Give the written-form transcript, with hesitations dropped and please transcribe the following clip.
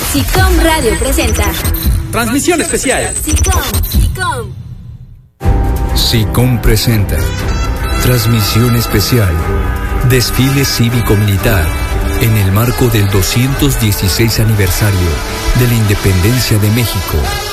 SICOM Radio presenta Transmisión especial. SICOM presenta transmisión especial, desfile cívico-militar en el marco del 216 aniversario de la Independencia de México.